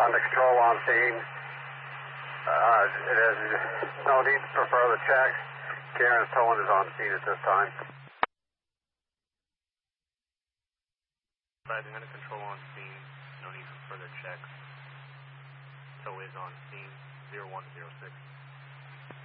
On the control on scene. It is no need to prefer the check. Karen's towing is on scene at this time. Driving under control on scene. No need for further checks. Tow is on scene. 0106.